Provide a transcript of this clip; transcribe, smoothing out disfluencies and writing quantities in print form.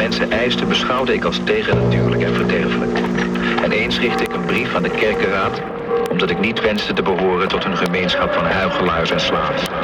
mensen eisten, beschouwde ik als tegennatuurlijk en verderfelijk. En eens richtte ik een brief aan de kerkenraad, omdat ik niet wenste te behoren tot hun gemeenschap van huichelaars en slaven.